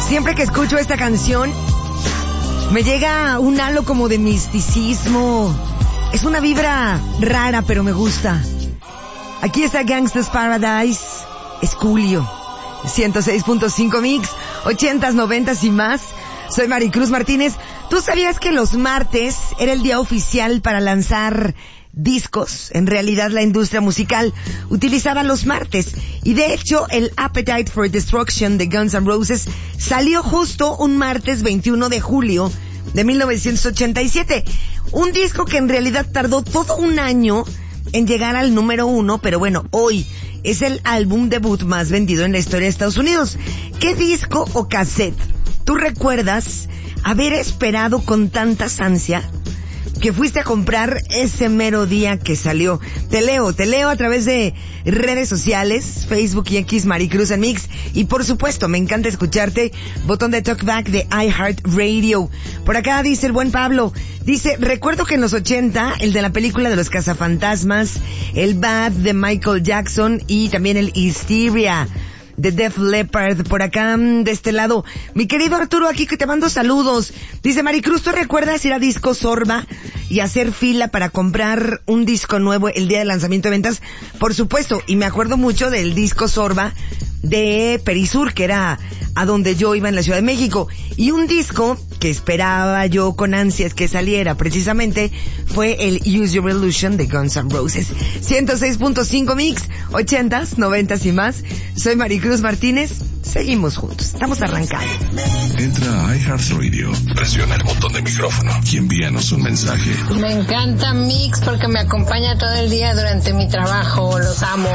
Siempre que escucho esta canción, me llega un halo como de misticismo. Es una vibra rara, pero me gusta. Aquí está Gangsta's Paradise. Es Julio. 106.5 Mix, 80s, 90s y más. Soy Maricruz Martínez. ¿Tú sabías que los martes era el día oficial para lanzar discos? En realidad la industria musical utilizaba los martes. Y de hecho el Appetite for Destruction de Guns N' Roses salió justo un martes 21 de julio de 1987. Un disco que en realidad tardó todo un año en llegar al número 1, pero bueno, hoy es el álbum debut más vendido en la historia de Estados Unidos. ¿Qué disco o cassette tú recuerdas haber esperado con tanta ansia que fuiste a comprar ese mero día que salió? Te leo a través de redes sociales, Facebook y X, Maricruz en Mix. Y por supuesto, me encanta escucharte, botón de talkback de iHeartRadio. Por acá dice el buen Pablo, dice, recuerdo que en los 80, el de la película de los cazafantasmas, el Bad de Michael Jackson y también el Hysteria de Def Leppard. Por acá, de este lado, mi querido Arturo, aquí que te mando saludos. Dice, Maricruz, ¿tú recuerdas ir a Disco Sorba y hacer fila para comprar un disco nuevo el día de lanzamiento de ventas? Por supuesto, y me acuerdo mucho del Disco Sorba de Perisur, que era a donde yo iba en la Ciudad de México. Y un disco que esperaba yo con ansias que saliera precisamente fue el Use Your Illusion de Guns N' Roses. 106.5 Mix, 80s, 90s y más. Soy Maricruz Martínez. Seguimos juntos. Estamos arrancando. Entra a iHeartRadio, presiona el botón de micrófono y envíanos un mensaje. Me encanta Mix porque me acompaña todo el día durante mi trabajo. Los amo.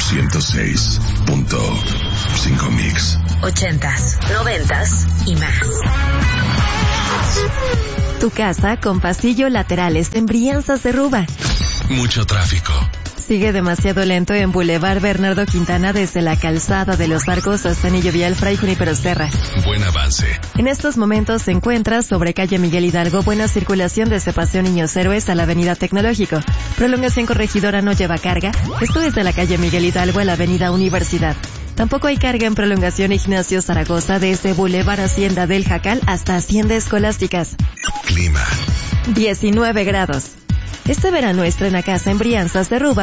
106.5 Mix. 80s, 90s y más. Tu casa con pasillo laterales en Brianzas de Ruba. Mucho tráfico. Sigue demasiado lento en Boulevard Bernardo Quintana desde la calzada de los Arcos hasta Anillo Vial Fray Junípero Serra. Buen avance. En estos momentos se encuentra sobre calle Miguel Hidalgo buena circulación desde Paseo Niños Héroes a la avenida Tecnológico. Prolongación Corregidora no lleva carga. Esto es de la calle Miguel Hidalgo a la avenida Universidad. Tampoco hay carga en prolongación Ignacio Zaragoza desde Boulevard Hacienda del Jacal hasta Hacienda Escolásticas. Clima. 19 grados. Este verano estrena casa en Brianzas de Ruba